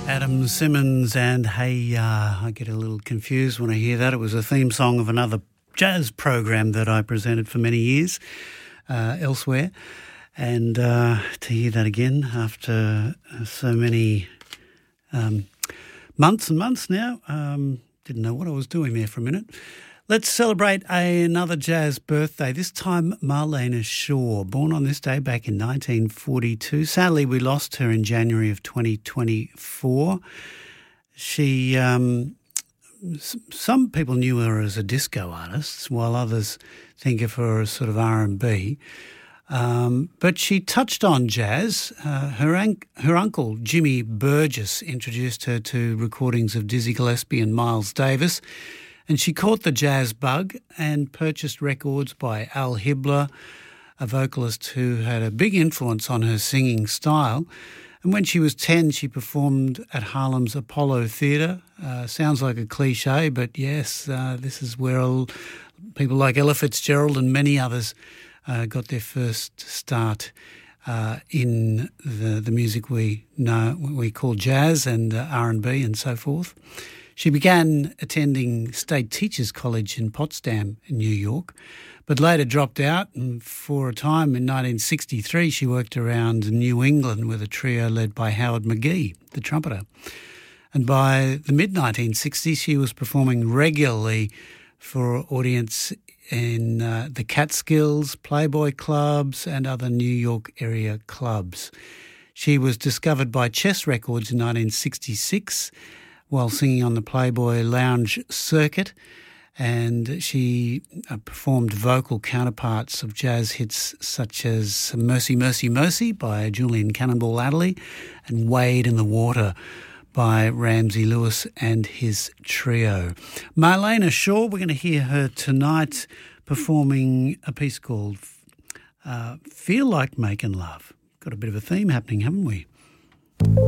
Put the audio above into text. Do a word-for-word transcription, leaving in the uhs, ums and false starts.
Adam Simmons and Hey Ya. I get a little confused when I hear that. It was a theme song of another jazz program that I presented for many years uh, elsewhere. And uh, to hear that again after so many um, months and months now, um, didn't know what I was doing there for a minute. Let's celebrate a, another jazz birthday, this time Marlena Shaw, born on this day back in nineteen forty-two. Sadly, we lost her in January of twenty twenty-four. She, um, some people knew her as a disco artist, while others think of her as sort of R and B. Um, but she touched on jazz. Uh, her, un- her uncle, Jimmy Burgess, introduced her to recordings of Dizzy Gillespie and Miles Davis. And she caught the jazz bug and purchased records by Al Hibbler, a vocalist who had a big influence on her singing style. And when she was ten, she performed at Harlem's Apollo Theatre. Uh, sounds like a cliche, but yes, uh, this is where all people like Ella Fitzgerald and many others uh, got their first start uh, in the, the music we know we call jazz and uh, R and B and so forth. She began attending State Teachers College in Potsdam in New York, but later dropped out, and for a time in nineteen sixty-three she worked around New England with a trio led by Howard McGhee, the trumpeter. And by the mid nineteen sixties she was performing regularly for audience in uh, the Catskills, Playboy clubs and other New York area clubs. She was discovered by Chess Records in nineteen sixty-six while singing on the Playboy Lounge circuit, and she uh, performed vocal counterparts of jazz hits such as Mercy, Mercy, Mercy by Julian Cannonball Adderley and Wade in the Water by Ramsey Lewis and his trio. Marlena Shaw, we're going to hear her tonight performing a piece called uh, Feel Like Making Love. Got a bit of a theme happening, haven't we?